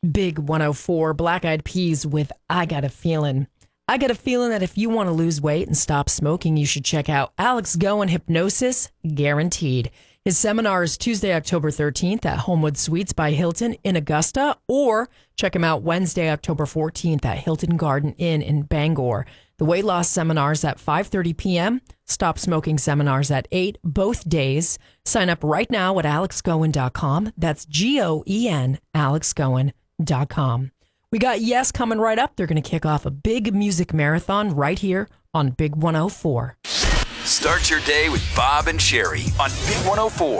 Big 104, Black Eyed Peas with I Got a Feeling. I got a feeling that if you want to lose weight and stop smoking, you should check out Alex Goen Hypnosis Guaranteed. His seminar is Tuesday, October 13th at Homewood Suites by Hilton in Augusta, or check him out Wednesday, October 14th at Hilton Garden Inn in Bangor. The weight loss seminars at 5:30 p.m., stop smoking seminars at 8, both days. Sign up right now at alexgoen.com. That's Goen, alexgoen.com. We got Yes coming right up. They're going to kick off a big music marathon right here on Big 104. Start your day with Bob and Sherry on Big 104.